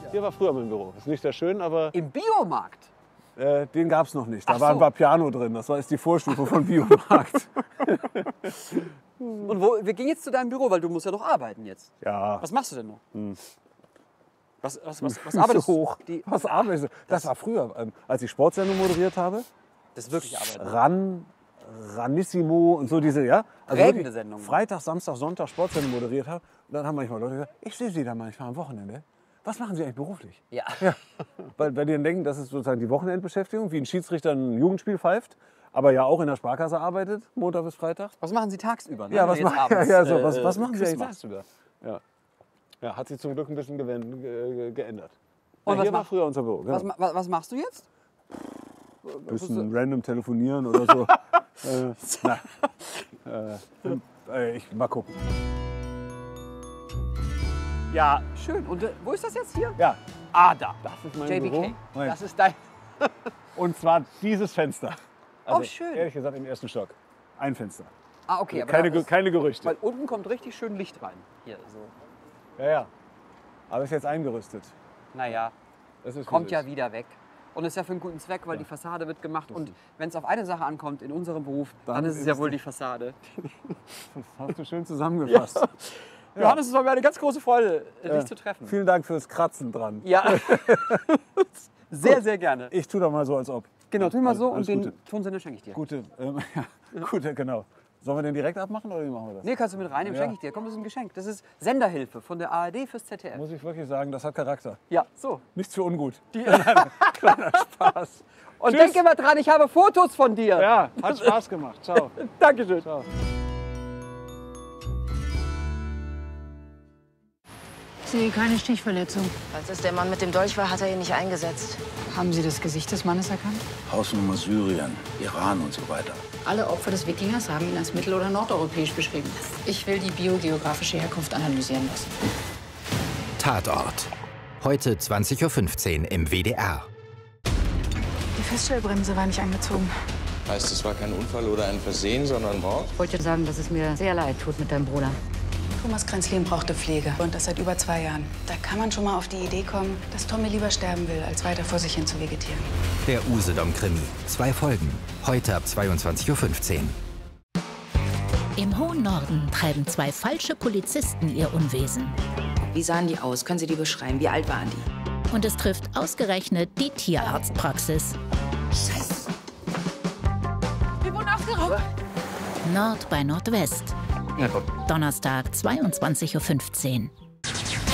Hier war früher mein Büro. Ist nicht sehr schön, aber Im Biomarkt? den gab es noch nicht. Da Ach war so. ein Vapiano drin. Das war jetzt die Vorstufe von Biomarkt. Und wir gehen jetzt zu deinem Büro, weil du musst ja noch arbeiten jetzt. Ja. Was machst du denn noch? Was Füße arbeitest du? hoch. Was arbeitest du? Das war früher, als ich Sportsendung moderiert habe. Das ist wirklich Arbeiten. Ranissimo und so diese, ja? Also Prägende wirklich Sendungen. Freitag, Samstag, Sonntag Sportsendung moderiert habe. Und dann haben manchmal Leute gesagt, ich sehe Sie da manchmal am Wochenende. Was machen Sie eigentlich beruflich? Ja. Weil die dann denken, das ist sozusagen die Wochenendbeschäftigung, wie ein Schiedsrichter ein Jugendspiel pfeift, aber ja auch in der Sparkasse arbeitet, Montag bis Freitag. Was machen Sie tagsüber? Ne? Ja, Wenn was, du jetzt machen, abends, was machen Sie Quiz eigentlich machst? tagsüber? Ja. Ja, hat sich zum Glück ein bisschen geändert. Und was hier war macht- früher unser Büro. Genau. Was machst du jetzt? Bisschen random telefonieren oder so. Ich mal gucken. Ja, schön. Und wo ist das jetzt hier? Ja, Ah, da. das ist mein JBK. Büro. Das ist dein... Und zwar dieses Fenster. Also, Oh, schön. Ehrlich gesagt im ersten Stock. Ein Fenster. Ah, okay. Aber Keine, da ist- keine Gerüchte. Weil unten kommt richtig schön Licht rein. Hier, so. Ja. Aber ist jetzt eingerüstet. Naja, Das ist, wie kommt es ja ist. wieder weg. Und ist ja für einen guten Zweck, weil die Fassade wird gemacht. Und wenn es auf eine Sache ankommt in unserem Beruf, dann ist es ja wohl die Fassade. Das hast du schön zusammengefasst. Johannes, es war mir eine ganz große Freude, dich zu treffen. Vielen Dank fürs Kratzen dran. Ja, sehr, sehr gerne. Ich tue doch mal so, als ob. Genau, tu mal so Alles und Gute. den Tonsender schenke ich dir. Gute, gute, genau. Sollen wir den direkt abmachen oder wie machen wir das? Nee, kannst du mit reinnehmen, Ja. schenke ich dir. Komm, das ist ein Geschenk. Das ist Senderhilfe von der ARD fürs ZDF. Muss ich wirklich sagen, das hat Charakter. Ja, so. Nichts für ungut. Kleiner Spaß. Und Tschüss. denk immer dran, ich habe Fotos von dir. Ja, hat Spaß gemacht. Ciao. Dankeschön. Ciao. Ich sehe keine Stichverletzung. Als es der Mann mit dem Dolch war, hat er ihn nicht eingesetzt. Haben Sie das Gesicht des Mannes erkannt? Hausnummer Syrien, Iran und so weiter. Alle Opfer des Wikingers haben ihn als mittel- oder nordeuropäisch beschrieben. Ich will die biogeografische Herkunft analysieren lassen. Tatort. Heute 20:15 Uhr im WDR. Die Feststellbremse war nicht angezogen. Heißt, es war kein Unfall oder ein Versehen, sondern Mord? Ich wollte sagen, dass es mir sehr leid tut mit deinem Bruder. Thomas Kränzlin brauchte Pflege und das seit über 2 Jahren. Da kann man schon mal auf die Idee kommen, dass Tommy lieber sterben will, als weiter vor sich hin zu vegetieren. Der Usedom-Krimi. 2 Folgen. Heute ab 22:15 Uhr. Im hohen Norden treiben 2 falsche Polizisten ihr Unwesen. Wie sahen die aus? Können Sie die beschreiben? Wie alt waren die? Und es trifft ausgerechnet die Tierarztpraxis. Scheiße! Wir wurden ausgeraubt! Nord bei Nordwest. Donnerstag, 22:15 Uhr.